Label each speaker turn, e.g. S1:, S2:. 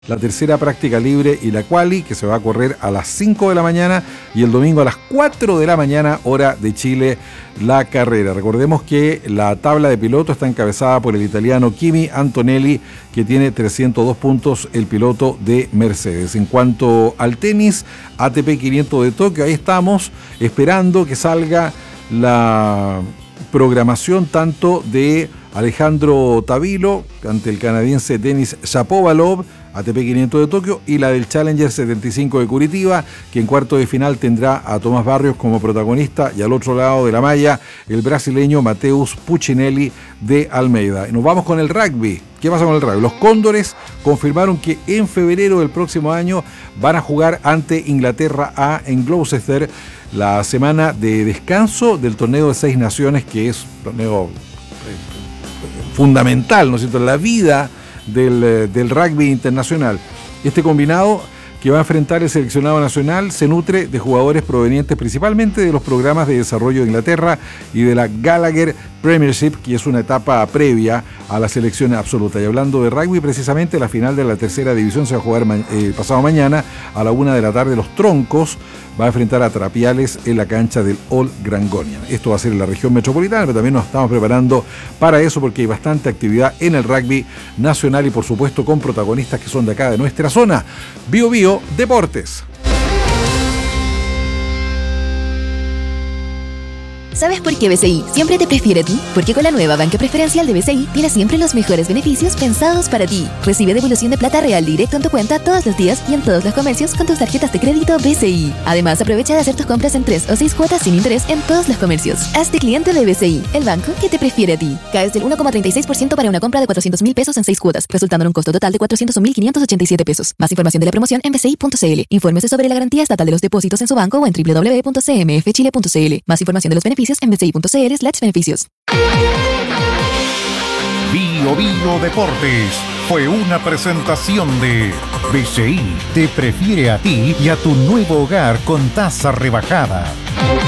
S1: la tercera práctica libre y la quali, que se va a correr a las 5 de la mañana, y el domingo a las 4 de la mañana, hora de Chile, la carrera. Recordemos que la tabla de piloto está encabezada por el italiano Kimi Antonelli, que tiene 302 puntos, el piloto de Mercedes. En cuanto al tenis, ATP 500 de Tokio, ahí estamos esperando que salga la programación tanto de Alejandro Tavilo ante el canadiense Denis Shapovalov, ATP 500 de Tokio, y la del Challenger 75 de Curitiba, que en cuarto de final tendrá a Tomás Barrios como protagonista, y al otro lado de la malla el brasileño Mateus Puccinelli de Almeida. Y nos vamos con el rugby. ¿Qué pasa con el rugby? Los Cóndores confirmaron que en febrero del próximo año van a jugar ante Inglaterra A en Gloucester, la semana de descanso del torneo de 6 naciones, que es un torneo fundamental, ¿no es cierto?, en la vida del rugby internacional. Este combinado que va a enfrentar el seleccionado nacional se nutre de jugadores provenientes principalmente de los programas de desarrollo de Inglaterra y de la Gallagher Premiership, que es una etapa previa a la selección absoluta. Y hablando de rugby, precisamente la final de la tercera división se va a jugar pasado mañana a la 1 de la tarde. Los Troncos va a enfrentar a Trapiales en la cancha del All Grangonian. Esto va a ser en la región metropolitana, pero también nos estamos preparando para eso porque hay bastante actividad en el rugby nacional y por supuesto con protagonistas que son de acá, de nuestra zona. Bio Bio Deportes.
S2: ¿Sabes por qué BCI siempre te prefiere a ti? Porque con la nueva banca preferencial de BCI tienes siempre los mejores beneficios pensados para ti. Recibe devolución de plata real directo en tu cuenta todos los días y en todos los comercios con tus tarjetas de crédito BCI. Además, aprovecha de hacer tus compras en 3 o 6 cuotas sin interés en todos los comercios. Hazte cliente de BCI, el banco que te prefiere a ti. Caes del 1,36% para una compra de 400.000 pesos en 6 cuotas, resultando en un costo total de 401.587 pesos. Más información de la promoción en bci.cl. Infórmese sobre la garantía estatal de los depósitos en su banco o en www.cmfchile.cl. Más información de los beneficios en bci.cl/beneficios.
S3: Bio Bio Deportes fue una presentación de BCI. Te prefiere a ti y a tu nuevo hogar con tasa rebajada.